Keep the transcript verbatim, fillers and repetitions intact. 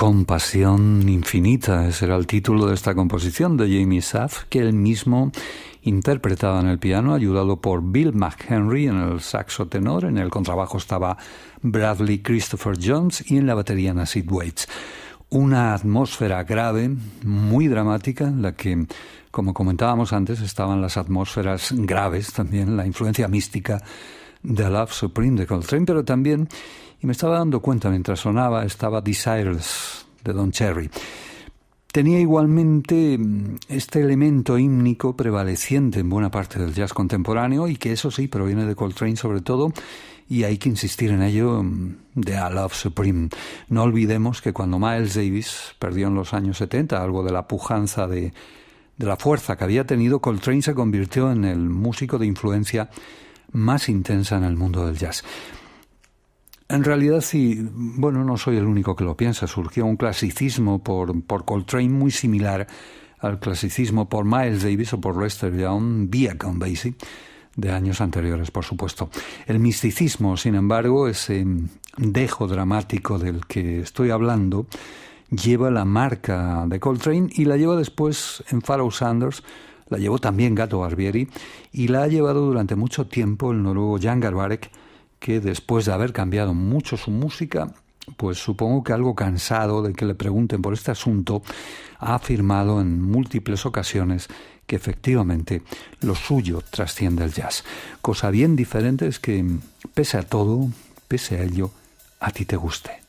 Compasión infinita, ese era el título de esta composición de Jamie Saff, que él mismo interpretaba en el piano, ayudado por Bill McHenry en el saxo tenor, en el contrabajo estaba Bradley Christopher Jones y en la batería Nasid Waits. Una atmósfera grave, muy dramática, en la que, como comentábamos antes, estaban las atmósferas graves, también la influencia mística de Love Supreme de Coltrane, pero también, y me estaba dando cuenta mientras sonaba, estaba Desireless de Don Cherry. Tenía igualmente este elemento hímnico prevaleciente en buena parte del jazz contemporáneo y que eso sí proviene de Coltrane sobre todo, y hay que insistir en ello, de A Love Supreme. No olvidemos que cuando Miles Davis perdió en los años setenta algo de la pujanza de, de la fuerza que había tenido, Coltrane se convirtió en el músico de influencia más intensa en el mundo del jazz. En realidad, sí, bueno, no soy el único que lo piensa. Surgió un clasicismo por, por Coltrane muy similar al clasicismo por Miles Davis o por Lester Young, vía Count Basie, de años anteriores, por supuesto. El misticismo, sin embargo, ese dejo dramático del que estoy hablando, lleva la marca de Coltrane y la lleva después en Pharoah Sanders, la llevó también Gato Barbieri y la ha llevado durante mucho tiempo el noruego Jan Garbarek, que después de haber cambiado mucho su música, pues supongo que algo cansado de que le pregunten por este asunto, ha afirmado en múltiples ocasiones que efectivamente lo suyo trasciende el jazz. Cosa bien diferente es que, pese a todo, pese a ello, a ti te guste.